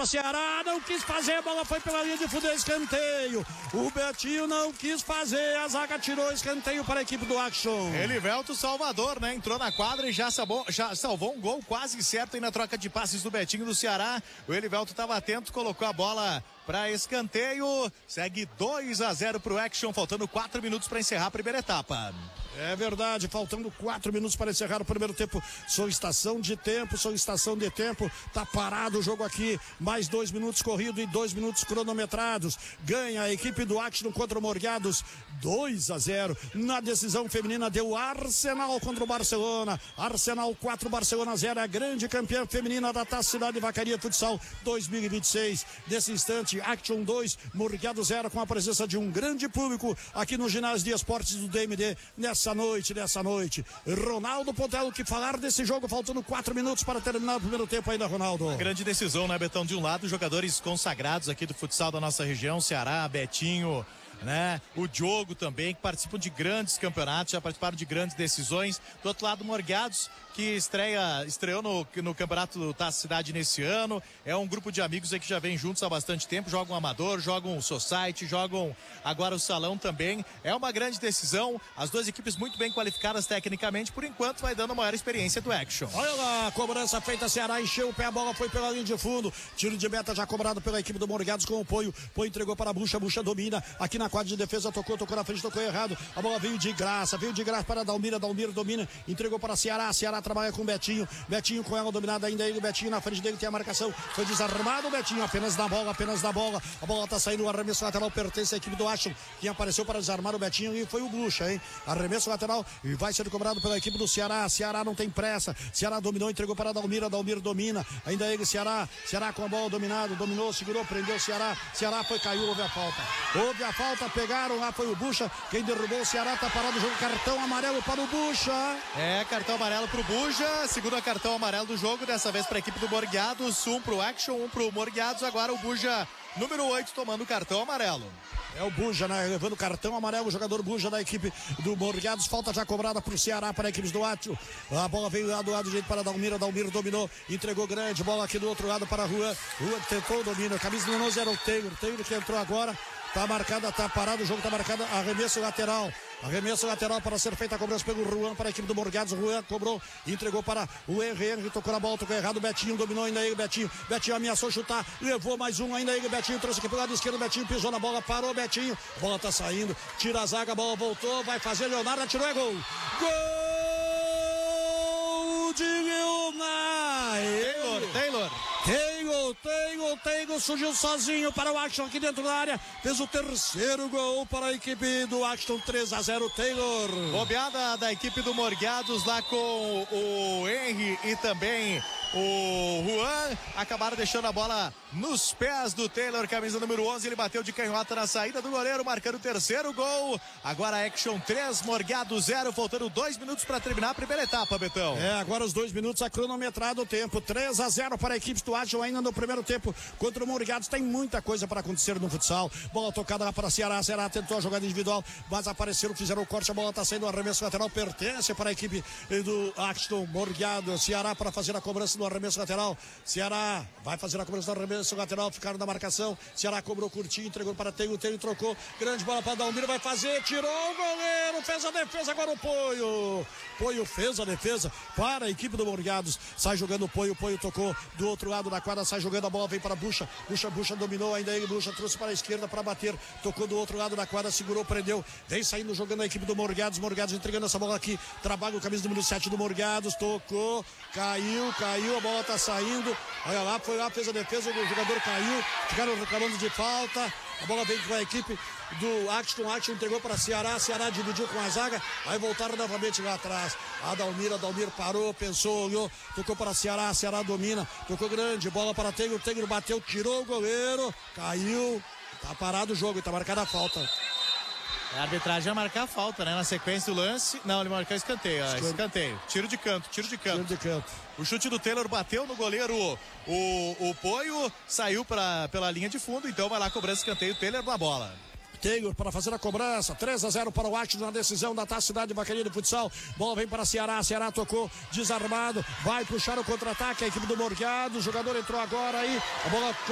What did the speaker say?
para Ceará, não quis fazer, a bola foi pela linha de fundo, escanteio. O Betinho não quis fazer, a zaga tirou escanteio para a equipe do Action. Elivelto Salvador, né? Entrou na quadra e já salvou um gol quase certo aí na troca de passes do Betinho do Ceará. O Elivelto estava atento, colocou a bola para escanteio. Segue 2-0 pro Action, faltando 4 minutos para encerrar a primeira etapa. É verdade, faltando 4 minutos para encerrar o primeiro tempo. Solicitação de tempo. Tá parado o jogo aqui. Mais 2 minutos corrido e 2 minutos cronometrados. Ganha a equipe do Action contra o Morgados 2-0. Na decisão feminina deu Arsenal contra o Barcelona. Arsenal 4, Barcelona 0. A grande campeã feminina da Taça Cidade Vacaria Futsal 2026. Nesse instante, Action 2, Morgados 0, com a presença de um grande público aqui no ginásio de esportes do DMD nessa noite. Ronaldo Pontello, que falar desse jogo, faltando 4 minutos para terminar o primeiro tempo ainda, Ronaldo. Uma grande decisão, né, Betão? De um lado, jogadores consagrados aqui do futsal da nossa região, Ceará, Betinho, né? O Diogo também, que participam de grandes campeonatos, já participaram de grandes decisões. Do outro lado, Morgados, que estreou no campeonato Taça Cidade nesse ano. É um grupo de amigos aí que já vem juntos há bastante tempo, jogam amador, jogam society, jogam agora o salão também. É uma grande decisão, as duas equipes muito bem qualificadas tecnicamente, por enquanto vai dando a maior experiência do Action. Olha lá, cobrança feita, Ceará encheu o pé, a bola foi pela linha de fundo, tiro de meta já cobrado pela equipe do Morgados com o Poio entregou para a Bucha domina, aqui na quadra de defesa, tocou na frente, tocou errado, a bola veio de graça para Dalmira domina, entregou para Ceará trabalha com Betinho com ela dominada ainda, ele, o Betinho na frente dele tem a marcação, foi desarmado o Betinho, apenas na bola, a bola tá saindo, o arremesso lateral pertence à equipe do Action, quem apareceu para desarmar o Betinho e foi o Bucha, hein? Arremesso lateral e vai ser cobrado pela equipe do Ceará não tem pressa, Ceará dominou, entregou para Dalmira domina, ainda ele, Ceará com a bola dominou, segurou, prendeu Ceará caiu, houve a falta, pegaram lá, foi o Bucha, quem derrubou o Ceará, tá parado o jogo, cartão amarelo para o Bucha. Cartão amarelo pro Bucha, segundo cartão amarelo do jogo, dessa vez para a equipe do Morgados, um pro Action, um pro Morgados, agora o Bucha, número 8, tomando cartão amarelo. É o Buja, né? Levando cartão amarelo, o jogador Buja da equipe do Morgados. Falta já cobrada pro Ceará, para a equipe do Action. A bola veio lá do lado direito para Dalmira dominou, entregou grande, bola aqui do outro lado para Juan tentou o domínio, camisa número 11 era o Taylor que entrou agora, tá marcada, tá parado, o jogo tá marcado, arremesso lateral para ser feita a cobrança pelo Juan para a equipe do Morgados. Juan cobrou, entregou para o Henry, tocou na bola, tocou errado, o Betinho dominou ainda ele, Betinho ameaçou chutar, levou mais um ainda ele, Betinho trouxe aqui pro lado esquerdo, Betinho pisou na bola, parou Betinho, a bola tá saindo, tira a zaga, a bola voltou, vai fazer Leonardo, atirou, é gol de Leonardo. Taylor surgiu sozinho para o Action aqui dentro da área, fez o terceiro gol para a equipe do Action, 3-0 Taylor. Bobeada da equipe do Morgados lá com o Henry e também o Juan, acabaram deixando a bola nos pés do Taylor, camisa número 11, ele bateu de canhota na saída do goleiro, marcando o terceiro gol. Agora Action 3, Morgados 0, faltando 2 minutos para terminar a primeira etapa, Betão. Agora os 2 minutos, a cronometrado o tempo, 3-0 para a equipe do Action ainda no primeiro tempo contra o Morgados. Tem muita coisa para acontecer no futsal, bola tocada lá para Ceará tentou a jogada individual, mas apareceram, fizeram o corte, a bola está saindo, o arremesso lateral pertence para a equipe do Action. Morgados, Ceará para fazer a cobrança do arremesso lateral, Ceará vai fazer a cobrança do arremesso lateral, ficaram na marcação, Ceará cobrou curtinho, entregou para Taylor trocou, grande bola para Dalmiro, vai fazer, tirou o goleiro, fez a defesa, agora o Poio fez a defesa para a equipe do Morgados, sai jogando o Poio tocou do outro lado da quadra, sai jogando a bola, vem para Bucha dominou ainda ele, Bucha trouxe para a esquerda para bater, tocou do outro lado da quadra, segurou, prendeu, vem saindo jogando a equipe do Morgados entregando essa bola aqui, trabalha o camisa número 7 do Morgados, tocou, caiu, a bola tá saindo, olha lá, foi lá, fez a defesa, o jogador caiu, ficaram reclamando de falta, a bola veio com a equipe do Action entregou para Ceará dividiu com a zaga, aí voltaram novamente lá atrás, a Dalmir parou, pensou, olhou, tocou para Ceará domina, tocou grande, bola para Taylor bateu, tirou o goleiro, caiu, tá parado o jogo, tá marcada a falta. A arbitragem vai marcar a falta, né? Na sequência do lance. Não, ele marcou escanteio. Escanteio. Tiro de canto. O chute do Taylor bateu no goleiro. O Poio saiu pela linha de fundo, então vai lá cobrar escanteio. Taylor na bola. Taylor para fazer a cobrança, 3-0 para o Action na decisão da Taça Cidade Vacaria de Futsal. Bola vem para Ceará tocou, desarmado, vai puxar o contra-ataque a equipe do Morgado, o jogador entrou agora aí, a bola